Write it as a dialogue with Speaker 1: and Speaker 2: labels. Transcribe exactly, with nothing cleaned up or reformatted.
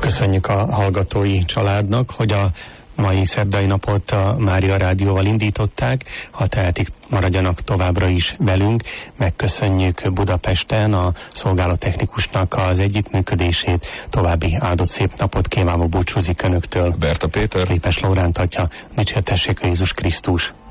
Speaker 1: Köszönjük a hallgatói családnak, hogy a mai szerdai napot a Mária Rádióval indították, ha tehetik, maradjanak továbbra is velünk. Megköszönjük Budapesten a szolgálattechnikusnak az együttműködését. További áldott szép napot kívánva búcsúzik önöktől.
Speaker 2: Berta Péter.
Speaker 1: Lépes Lóránt atya. Dicsértessék a Jézus Krisztus.